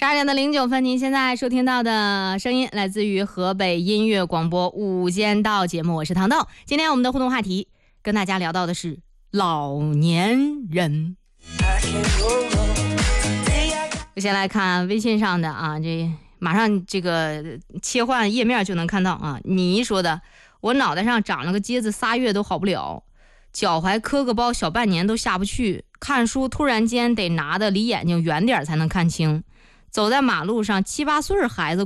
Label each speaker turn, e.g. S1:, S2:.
S1: 12:09，您现在收听到的声音来自于河北音乐广播午间道节目，我是糖豆。今天我们的互动话题跟大家聊到的是老年人。我先来看微信上的啊，这马上这个切换页面就能看到啊。你说的，我脑袋上长了个疖子，3月都好不了，脚踝磕个包小半年都下不去，看书突然间得拿的离眼睛远点才能看清，走在马路上7、8岁孩子